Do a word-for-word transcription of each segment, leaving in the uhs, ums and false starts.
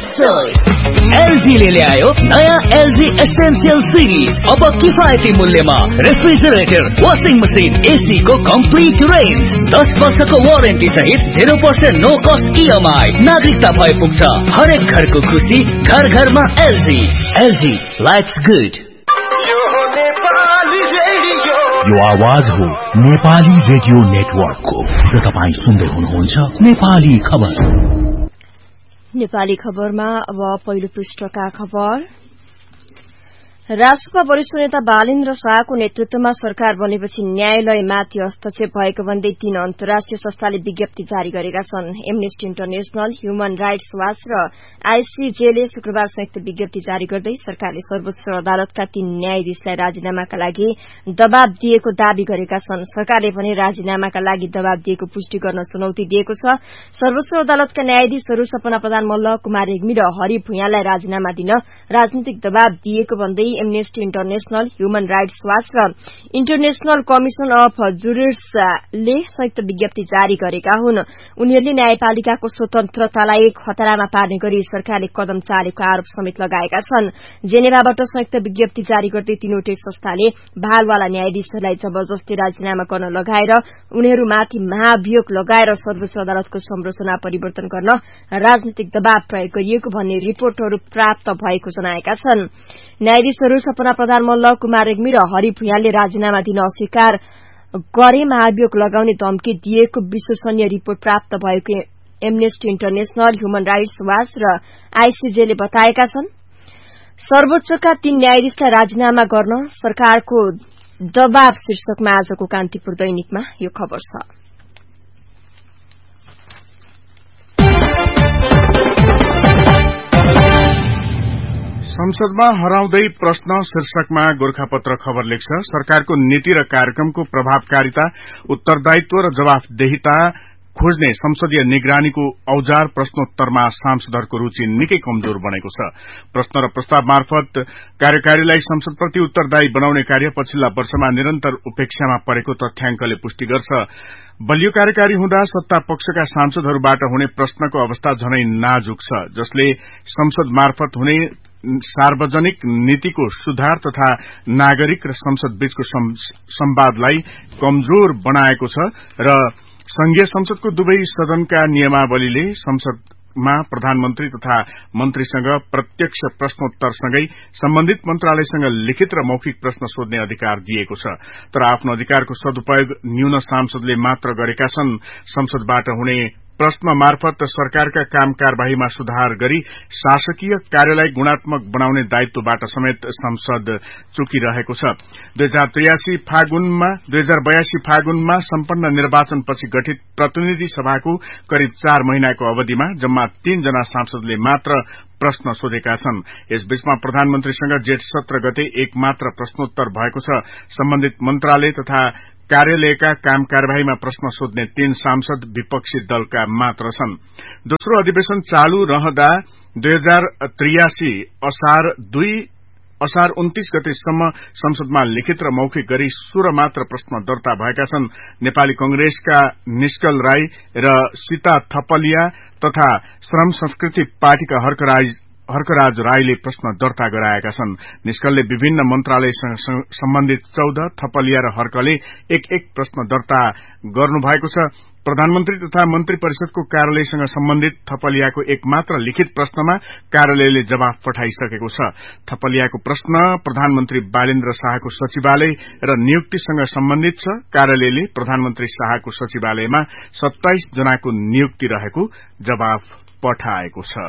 Best choice LG ले ल्यायो नयाँ एलजी एसेन्शियल सिरिज। अब किफायती मूल्यमा रेफ्रिजरेटर, वाशिङ मसिन, एसी को कम्प्लिट रेन्ज, दस वर्षको वारेन्टी सहित zero percent no cost EMI. नागरिकता भए पुग्छ हरेक घरको खुसी, घर घरमा एलजी। LG lives good. यो आवाज हो नेपाली रेडियो नेटवर्कको र तपाईं सुन्दै हुनुहुन्छ नेपाली खबर। नेपाली खबरमा अब पहिलो पृष्ठका खबर। राष्ट्रपा वरिष्ठ नेता बालेन्द्र शाहको नेतृत्वमा सरकार बनेपछि न्यायालयमाथि हस्तक्षेप भएको भन्दै तीन अन्तर्राष्ट्रिय संस्थाले विज्ञप्ति जारी गरेका छन्। Amnesty international, human rights watch र आईसीजेले शुक्रबार संयुक्त विज्ञप्ति जारी गर्दै सरकारले सर्वोच्च अदालतका तीन न्यायाधीशलाई राजीनामाका लागि दबाव दिएको दावी गरेका छन्। सरकारले भने राजीनामाका लागि दबाव दिएको पुष्टि गर्न चुनौती दिएको छ। सर्वोच्च अदालतका न्यायाधीशहरू सपना प्रधान मल्ल, कुमार रेग्मी र हरि भुइँयालाई राजीनामा दिन राजनीतिक दबाव दिएको भन्दै amnesty international, human rights watch र इन्टरनेशनल कमिशन अफ जुरिस्टले संयुक्त विज्ञप्ति जारी गरेका हुन्। उनीहरूले न्यायपालिकाको स्वतन्त्रतालाई खतरामा पार्ने गरी सरकारले कदम चालेको आरोप समेत लगाएका छन्। जेनेभाबाट संयुक्त विज्ञप्ति जारी गर्दै तीनवटै संस्थाले भालवाला न्यायाधीशहरूलाई जबरजस्ती राजीनामा गर्न लगाएर उनीहरूमाथि महाभियोग लगाएर सर्वोच्च अदालतको संरचना परिवर्तन गर्न राजनीतिक दबाव प्रयोग गरिएको भन्ने रिपोर्टहरू प्राप्त भएको जनाएका छन्। न्यायाधीशहरू सपना प्रधान मल्ल, कुमार रेग्मी र हरि भुइँयाले राजीनामा दिन अस्वीकार गरे महाभियोग लगाउने धम्की दिएको विश्वसनीय रिपोर्ट प्राप्त भएको amnesty international, human rights watch र आईसीजेले बताएका छन्। सर्वोच्चका तीन न्यायाधीशलाई राजीनामा गर्न सरकारको दबाव शीर्षकमा आजको कान्तिपुर दैनिकमा यो खबर छ। संसदमा हराउँदै प्रश्न शीर्षकमा गोरखापत्र खबर लेख्छ। सरकारको नीति र कार्यक्रमको प्रभावकारिता, उत्तरदायित्व र जवाफदेहिता खोज्ने संसदीय निगरानीको औजार प्रश्नोत्तरमा सांसदहरूको रूचि निकै कमजोर बनेको छ। प्रश्न र प्रस्ताव मार्फत कार्यकारीलाई संसदप्रति उत्तरदायी बनाउने कार्य पछिल्ला वर्षमा निरन्तर उपेक्षामा परेको तथ्याङ्कले पुष्टि गर्छ। बलियो कार्यकारी हुँदा सत्ता पक्षका सांसदहरूबाट हुने प्रश्नको अवस्था झनै नाजुक छ, जसले संसद मार्फत हुने सार्वजनिक नीतिको सुधार तथा नागरिक र संसद बीचको संवादलाई कमजोर बनाएको छ र संघीय संसदको दुवै सदनका नियमावलीले संसदमा प्रधानमन्त्री तथा मन्त्रीसँग प्रत्यक्ष प्रश्नोत्तरसँगै सम्बन्धित मन्त्रालयसँग लिखित र मौखिक प्रश्न सोध्ने अधिकार दिएको छ। तर आफ्नो अधिकारको सदुपयोग न्यून सांसदले मात्र गरेका छन्। संसदबाट हुने प्रश्न मार्फत सरकारका काम कार्यवाहीमा सुधार गरी शासकीय कार्यलाई गुणात्मक बनाउने दायित्वबाट समेत संसद चुकिरहेको छ। दुई हजार त्रियासी फागुनमा दुई हजार बयासी फागुनमा सम्पन्न निर्वाचनपछि गठित प्रतिनिधि सभाको करिब चार महिनाको अवधिमा जम्मा तीनजना सांसदले मात्र प्रश्न सोधेका छन्। यसबीचमा प्रधानमन्त्रीसँग जेठ सत्र गते एक मात्र प्रश्नोत्तर भएको छ। सम्बन्धित मन्त्रालय तथा कार्यालयका काम कार्यवाहीमा प्रश्न सोध्ने तीन सांसद विपक्षी दलका मात्र छन्। दोस्रो अधिवेशन चालू रहँदा दुई हजार त्रियासी असार दुई असार उन्तीस गतेसम्म संसदमा लिखित र मौखिक गरी सोह्र मात्र प्रश्न दर्ता भएका छन्। नेपाली कंग्रेसका निष्कल राई र सीता थपलिया तथा श्रम संस्कृति पार्टीका हर्कराज हर्कराज राईले प्रश्न दर्ता गराएका छन्। निष्कलले विभिन्न मन्त्रालयसँग सम्बन्धित चौध, थपलिया र हर्कले एक एक प्रश्न दर्ता गर्नुभएको छ। प्रधानमन्त्री तथा मन्त्री परिषदको कार्यालयसँग सम्बन्धित थपलियाको एक मात्र लिखित प्रश्नमा कार्यालयले जवाफ पठाइसकेको छ। थपलियाको प्रश्न प्रधानमन्त्री बालेन्द्र शाहको सचिवालय र नियुक्तिसँग सम्बन्धित छ। कार्यालयले प्रधानमन्त्री शाहको सचिवालयमा सत्ताइस जनाको नियुक्ति रहेको जवाफ पठाएको छ।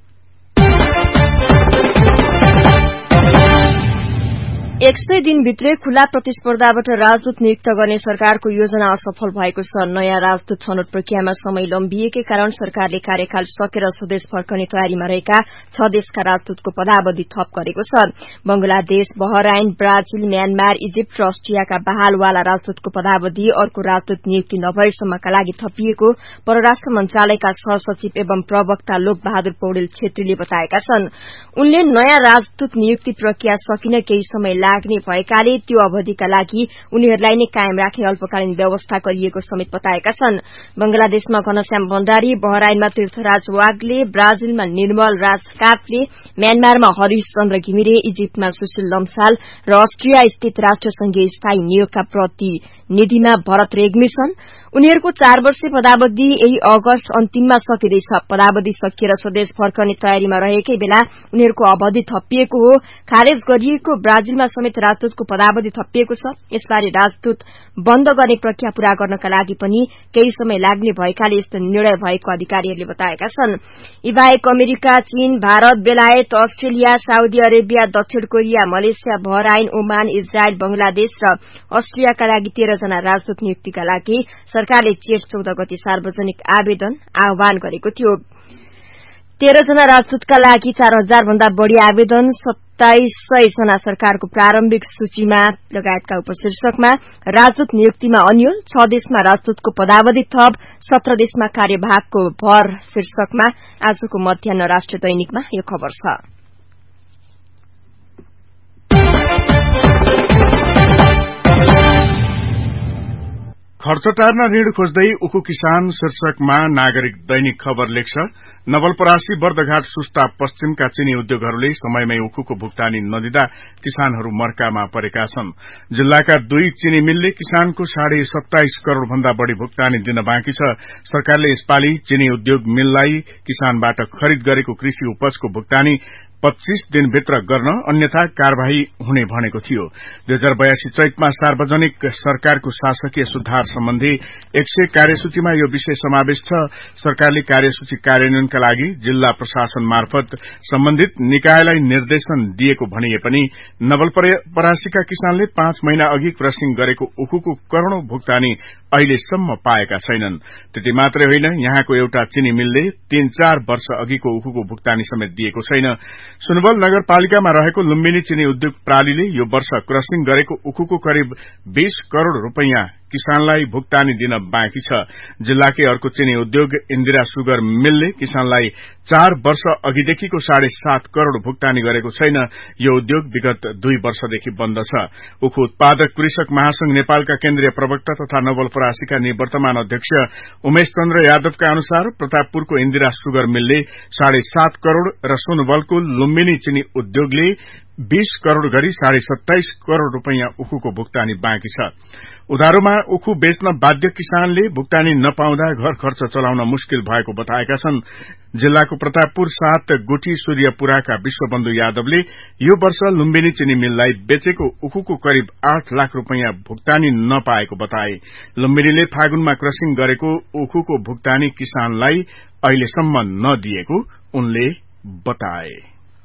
एक सय दिनभित्रै खुला प्रतिस्पर्धाबाट राजदूत नियुक्त गर्ने सरकारको योजना असफल भएको छ। नयाँ राजदूत छनौट प्रक्रियामा समय लम्बिएकै कारण सरकारले कार्यकाल सकेर स्वदेश फर्कने तयारीमा रहेका छ देशका राजदूतको पदावधि थप गरेको छ। Bangladesh, Bahrain, Brazil, Myanmar, Egypt र अस्ट्रियाका बहालवाला राजदूतको पदावधि अर्को राजदूत नियुक्ति नभएसम्मका लागि थपिएको परराष्ट्र मन्त्रालयका सहसचिव एवं प्रवक्ता लोक बहादुर पौडेल छेत्रीले बताएका छन्। उनले नयाँ राजदूत नियुक्ति प्रक्रिया सकिन केही समय लाग्ने भएकाले त्यो अवधिका लागि उनीहरूलाई नै कायम राख्ने अल्पकालीन व्यवस्था गरिएको समेत बताएका छन्। बंगलादेशमा घनश्याम भण्डारी, बहराइनमा तीर्थराज वाग्ले, ब्राजिलमा निर्मल राज काफले, म्यानमारमा हरीश चन्द्र घिमिरे, इजिप्टमा सुशील लम्साल र अस्ट्रिया स्थित राष्ट्रसंघीय स्थायी नियोगका प्रतिनिधिमा भरत रेग्मी छन्। उनीहरूको चार वर्षे पदावधि यही अगस्त अन्तिममा सकिँदैछ। पदावधि सकिएर स्वदेश फर्कने तयारीमा रहेकै बेला उनीहरूको अवधि थपिएको हो। खारेज गरिएको ब्राजिलमा समेत राजदूतको पदावधि थपिएको छ। यसबारे राजदूत बन्द गर्ने प्रक्रिया पूरा गर्नका लागि पनि केही समय लाग्ने भएकाले यस्तो निर्णय भएको अधिकारीहरूले बताएका छन्। यी बाहेक अमेरिका, चीन, भारत, बेलायत, अस्ट्रेलिया, साउदी अरेबिया, दक्षिण Korea, Malaysia, Bahrain, Oman, Israel, Bangladesh र अस्ट्रियाका लागि तेह्र जना राजदूत नियुक्तिका लागि सरकारले जेठ चौध गते सार्वजनिक आवेदन आह्वान गरेको थियो। तेह्र जना राजदूतका लागि चार हजार भन्दा बढ़ी आवेदन, सत्ताइस सय जना सरकारको प्रारम्भिक सूचीमा लगायतका उपशीर्षकमा राजदूत नियुक्तिमा अन्यल, छ देशमा राजदूतको पदावधि थप, सत्र देशमा कार्यभागको भर शीर्षकमा आजको मध्याह्न राष्ट्र दैनिकमा यो खबर छ। खर्च टार्न ऋण खोज्दै उखु किसान शीर्षकमा नागरिक दैनिक खबर लेख्छ। नवलपरासी, बर्दघाट, सुस्ता पश्चिमका चिनी उद्योगहरूले समयमै उखुको भुक्तानी नदिँदा किसानहरू मर्कामा परेका छन्। जिल्लाका दुई चिनी मिलले किसानको साढे सत्ताइस करोड़ भन्दा बढ़ी भुक्तानी दिन बाँकी छ। सरकारले यसपालि चिनी उद्योग मिललाई किसानबाट खरिद गरेको कृषि उपजको भुक्तानी पच्चीस दिनभित्र गर्न अन्यथा कार्यवाही हुने भनेको थियो। दुई हजार बयासी चैतमा सार्वजनिक सरकारको शासकीय सुधार सम्बन्धी एक सय कार्यसूचीमा यो विषय समावेश छ। सरकारले कार्यसूची कार्यान्वयनका लागि जिल्ला प्रशासन मार्फत सम्बन्धित निकायलाई निर्देशन दिएको भनिए पनि नवलपरासीका किसानले पाँच महिना अघि क्रसिङ गरेको उखुको करोड़ौं भुक्तानी अहिलेसम्म पाएका छैनन्। त्यति मात्रै होइन, यहाँको एउटा चिनी मिलले तीन चार वर्ष अघिको उखुको भुक्तानी समेत दिएको छैन। सुनवल नगरपालिकामा रहेको लुम्बिनी चिनी उद्योग प्रालीले यो वर्ष क्रसिङ गरेको उखुको करिब बीस करोड़ रूपैयाँ किसानलाई भुक्तानी दिन बाँकी छ। जिल्लाकै अर्को चिनी उद्योग इन्दिरा सुगर मिलले किसानलाई चार वर्ष अघिदेखिको साढे सात करोड़ भुक्तानी गरेको छैन। यो उद्योग विगत दुई वर्षदेखि बन्द छ। उखु उत्पादक कृषक महासंघ नेपालका केन्द्रीय प्रवक्ता तथा नवलपरासीका निवर्तमान अध्यक्ष उमेश चन्द्र यादवका अनुसार प्रतापपुरको इन्दिरा सुगर मिलले साढे सात करोड़ र सुनवलको लुम्बिनी चिनी उद्योगले बीस करोड़ गरी साढे सत्ताइस करोड़ रूपैयाँ उखुको भुक्तानी बाँकी छ। उधारोमा उखु बेच्न बाध्य किसानले भुक्तानी नपाउँदा घर खर्च चलाउन मुस्किल भएको बताएका छन्। जिल्लाको प्रतापपुर सात गुठी सूर्यपुराका विश्वबन्धु यादवले यो वर्ष लुम्बिनी चिनी मिललाई बेचेको उखुको करिब आठ लाख रूपैयाँ भुक्तानी नपाएको बताए। लुम्बिनीले फागुनमा क्रसिङ गरेको उखुको भुक्तानी किसानलाई अहिलेसम्म नदिएको उनले बताए।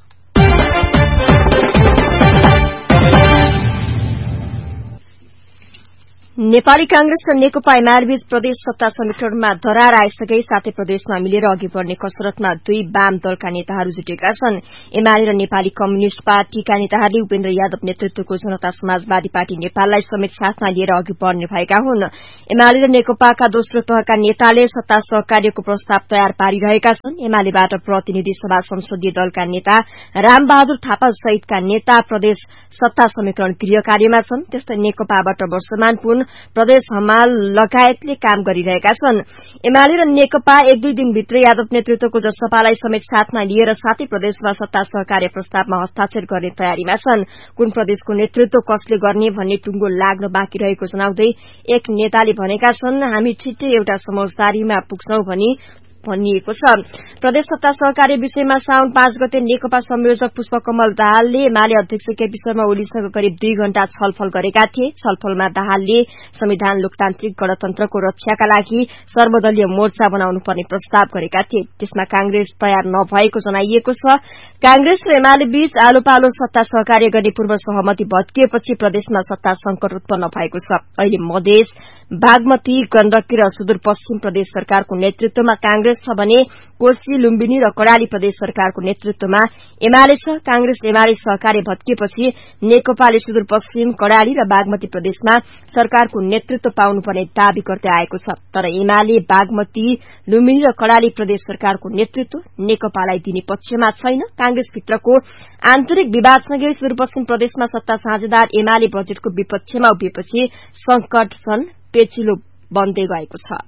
नेपाली कांग्रेस र नेकपा एमालेबीच प्रदेश सत्ता समीकरणमा दरार आइसके साथै प्रदेशमा मिलेर अघि बढ़ने कसरतमा दुई वाम दलका नेताहरू जुटेका छन्। एमाले र नेपाली कम्युनिष्ट पार्टीका नेताहरूले उपेन्द्र यादव नेतृत्वको जनता समाजवादी पार्टी नेपाललाई समेत साथमा लिएर अघि बढ़ने भएका हुन्। एमाले र नेकपाका दोस्रो तहका नेताले सत्ता सहकार्यको प्रस्ताव तयार पारिरहेका छन्। एमालेबाट प्रतिनिधि सभा संसदीय दलका नेता रामबहादुर थापा सहितका नेता प्रदेश सत्ता समीकरण गृह कार्यमा छन्। त्यस्तै नेकपाबाट वर्षमान पुन प्रदेश हमाल लगायतले काम गरिरहेका छन्। एमाले र नेकपा एक दुई दिनभित्रै यादव नेतृत्वको जसपालाई समेत साथमा लिएर साथै प्रदेशमा सत्ता सहकार्य प्रस्तावमा हस्ताक्षर गर्ने तयारीमा छन्। कुन प्रदेशको नेतृत्व कसले गर्ने भन्ने टुंगो लाग्न बाँकी रहेको जनाउँदै एक नेताले भनेका छन्, हामी छिट्टै एउटा समझदारीमा पुग्छौं भनी भनिएको छ। प्रदेश सत्ता सहकार्य विषयमा साउन पाँच गते नेकपा संयोजक पुष्पकमल दाहालले एमाले अध्यक्ष केपी शर्मा ओलीसँग करिब दुई घण्टा छलफल गरेका थिए। छलफलमा दाहालले संविधान लोकतान्त्रिक गणतन्त्रको रक्षाका लागि सर्वदलीय मोर्चा बनाउनु पर्ने प्रस्ताव गरेका थिए। त्यसमा कांग्रेस तयार नभएको जनाइएको छ। कांग्रेस र एमाले बीच आलो पालो सत्ता सहकार्य गर्ने पूर्व सहमति भत्किएपछि प्रदेशमा सत्ता संकट उत्पन्न भएको छ। अहिले मधेस, बागमती, गण्डकी र सुदूरपश्चिम प्रदेश सरकारको नेतृत्वमा कांग्रेस कांग्रेस छ भने कोशी लुम्बिनी र कडाली प्रदेश सरकारको नेतृत्वमा एमाले छ। कांग्रेस एमाले सहकार्य भत्किएपछि नेकपाले सुदूरपश्चिम कडाली र बागमती प्रदेशमा सरकारको नेतृत्व पाउनुपर्ने दावी गर्दै आएको छ। तर एमाले बागमती लुम्बिनी र कडाली प्रदेश सरकारको नेतृत्व नेकपालाई दिने पक्षमा छैन। कांग्रेसभित्रको आन्तरिक विवादसँगै सुदूरपश्चिम प्रदेशमा सत्ता साझेदार एमाले बजेटको विपक्षमा उभिएपछि संकट झन पेचिलो बन्दै गएको छ।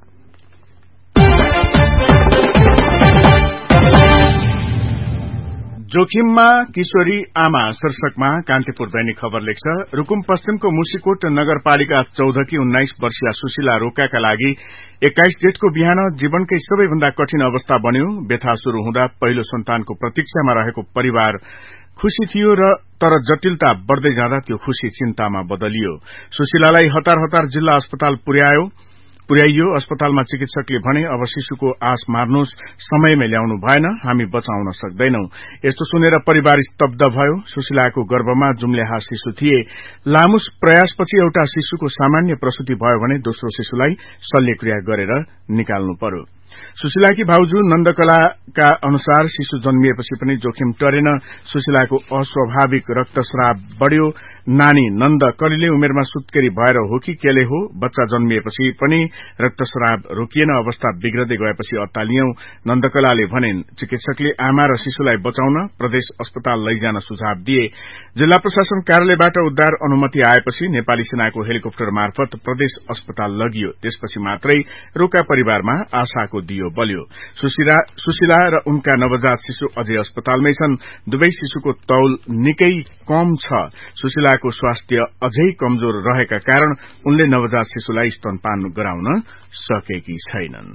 जोखिममा किशोरी आमा शीर्षकमा कान्तिपुर दैनिक खबर लेख्छ। रुकुम पश्चिमको मुसिकोट नगरपालिका चौधकी उन्नाइस वर्षीय सुशीला रोकाका लागि एक्काइस जेठको बिहान जीवनकै सबैभन्दा कठिन अवस्था बन्यो। व्यथा शुरू हुँदा पहिलो सन्तानको प्रतीक्षामा रहेको परिवार खुशी थियो र तर जटिलता बढ्दै जाँदा त्यो खुशी चिन्तामा बदलियो। सुशीलालाई हतार हतार जिल्ला अस्पताल पुर्यायो पुर्याइयो अस्पतालमा चिकित्सकले भने अब शिशुको आश मार्नुहोस्, समयमै ल्याउनु भएन, हामी बचाउन सक्दैनौ। यस्तो सुनेर परिवार स्तब्ध भयो। सुशीलाको गर्भमा जुम्ल्याहा शिशु थिए। लामो प्रयासपछि एउटा शिशुको सामान्य प्रसूति भयो भने दोस्रो शिशुलाई शल्यक्रिया गरेर निकाल्नु पर्यो। सुशीलाकी भाउजू नन्दकलाका अनुसार शिशु जन्मिएपछि पनि जोखिम टरेन। सुशीलाको अस्वाभाविक रक्तस्राव बढ़्यो। नानी नन्द कलीले उमेरमा सुत्केरी भएर हो कि केले हो, बच्चा जन्मिएपछि पनि रक्तस्राव रोकिएन। अवस्था बिग्रदै गएपछि अत्तालियौं। नन्दकलाले भनिन्, चिकित्सकले आमा र शिशुलाई बचाउन प्रदेश अस्पताल लैजान सुझाव दिए। जिल्ला प्रशासन कार्यालयबाट उद्धार अनुमति आएपछि नेपाली सेनाको हेलिकप्टर मार्फत प्रदेश अस्पताल लगियो। त्यसपछि मात्रै रोका परिवारमा आशाको दियो बल्यो। सुशीला, सुशीला र उनका नवजात शिशु अझै अस्पतालमै छन्। दुवै शिशुको तौल निकै कम छ। सुशीलाको स्वास्थ्य अझै कमजोर रहेका कारण उनले नवजात शिशुलाई स्तनपान गराउन सकेकी छैनन्।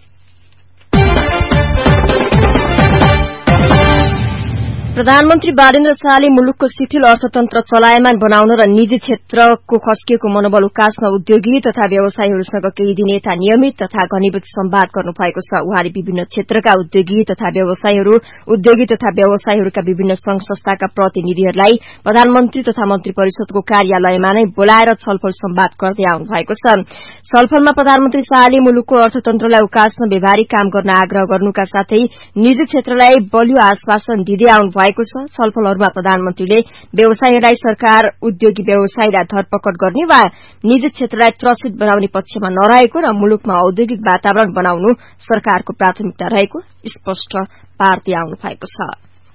प्रधानमन्त्री बालेन्द्र शाहले मुलुकको शिथिल अर्थतन्त्र चलायमान बनाउन र निजी क्षेत्रको खस्किएको मनोबल उकास्न उद्योगी तथा व्यवसायीहरूसँग केही दिन यता नियमित तथा घनीभूत सम्वाद गर्नुभएको छ। उहाँले विभिन्न क्षेत्रका उद्योगी तथा व्यवसायीहरू उद्योगी तथा व्यवसायीहरूका विभिन्न संघ संस्थाका प्रतिनिधिहरूलाई प्रधानमन्त्री तथा मन्त्री परिषदको कार्यालयमा नै बोलाएर छलफल सम्वाद गर्दै आउनु भएको छ। छलफलमा प्रधानमन्त्री शाहले मुलुकको अर्थतन्त्रलाई उकास्न व्यावहारिक काम गर्न आग्रह गर्नुका साथै निजी क्षेत्रलाई बलियो आश्वासन दिँदै आउनु भएको छ। छलफलहरूमा प्रधानमन्त्रीले व्यवसायीलाई सरकार उद्योगी व्यवसायीलाई धरपकड गर्ने वा निजी क्षेत्रलाई त्रसित बनाउने पक्षमा नरहेको र मुलुकमा औद्योगिक वातावरण बनाउनु सरकारको प्राथमिकता रहेको स्पष्ट पार्दै आउनु भएको छ।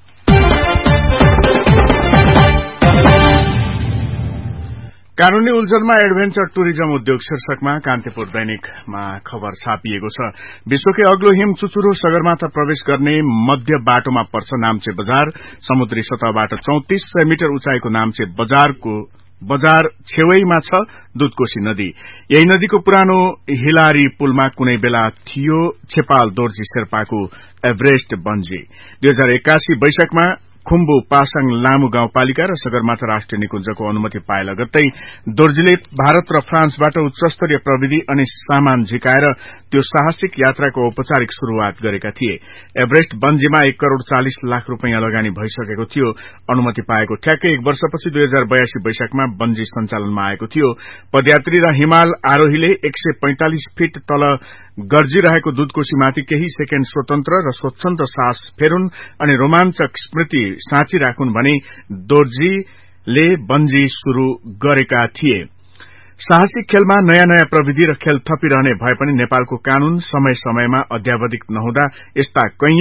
कानूनी उल्झनमा एडभेन्चर टुरिज्म उद्योग शीर्षकमा कान्तिपुर दैनिकमा खबर छापिएको छ। विश्वकै अग्लो हिम चुचुरो सगरमाथा प्रवेश गर्ने मध्य बाटोमा पर्छ नाम्चे बजार। समुद्री सतहबाट चौतिस सय मिटर उचाइको नाम्चे बजारको बजार छेउैमा छ दुधकोशी नदी। यही नदीको पुरानो हिलारी पुलमा कुनै बेला थियो छेपाल दोर्जी शेर्पाको एभरेस्ट बन्जी। दुई हजार एक्कासी वैशाखमा खुम्बु पासाङ लामु गाउँपालिका र सगरमाथा राष्ट्रिय निकुञ्जको अनुमति पाए लगत्तै दोर्जीले भारत र फ्रान्सबाट उच्चस्तरीय प्रविधि अनि सामान झिकाएर त्यो साहसिक यात्राको औपचारिक शुरूआत गरेका थिए। एभरेस्ट बन्जीमा एक करोड़ चालिस लाख रूपियाँ लगानी भइसकेको थियो। अनुमति पाएको ठ्याक्कै एक वर्षपछि दुई हजार बयासी वैशाखमा बन्जी सञ्चालनमा आएको थियो। पदयात्री र हिमाल आरोहीले एक सय पैंतालिस फिट तल गर्जिरहेको दुधकोशीमाथि केही सेकेण्ड स्वतन्त्र र स्वच्छन्द सास फेरुन् अनि रोमाञ्चक स्मृति साँची राखुन् भनी दोर्जीले बन्जी शुरू गरेका थिए। साहसिक खेलमा नयाँ नयाँ प्रविधि र खेल थपिरहने भए पनि नेपालको कानून समय समयमा अध्यावधिक नहुँदा यस्ता कैयौं